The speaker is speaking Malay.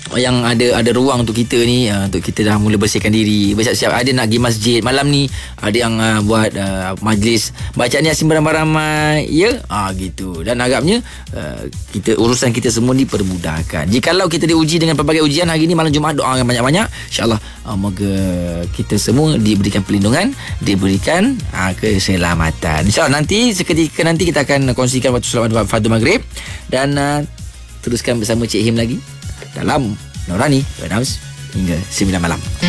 yang ada ruang untuk kita ni, untuk kita dah mula bersihkan diri, bersiap-siap. Ada nak pergi masjid malam ni, ada yang buat majlis bacaan Yasin beramai-ramai, ya, gitu. Dan harapnya urusan kita semua dipermudahkan. Jikalau kita diuji dengan pelbagai ujian hari ni, malam Jumaat doakan banyak-banyak, insya-Allah moga kita semua diberikan perlindungan, diberikan keselamatan. InsyaAllah nanti seketika nanti kita akan kongsikan waktu solat fardu maghrib, dan teruskan bersama Cik Him lagi dalam Nurani Bernaus hingga 9 malam.